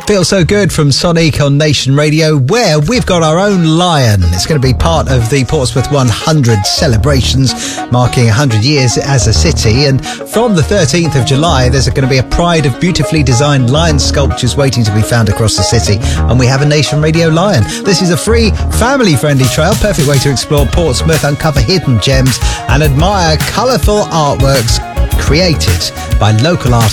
Feel So Good from Sonic on Nation Radio, where we've got our own lion. It's going to be part of the Portsmouth 100 celebrations, marking 100 years as a city. And from the 13th of July, there's going to be a pride of beautifully designed lion sculptures waiting to be found across the city. And we have a Nation Radio lion. This is a free, family-friendly trail, perfect way to explore Portsmouth, uncover hidden gems and admire colourful artworks created by local artists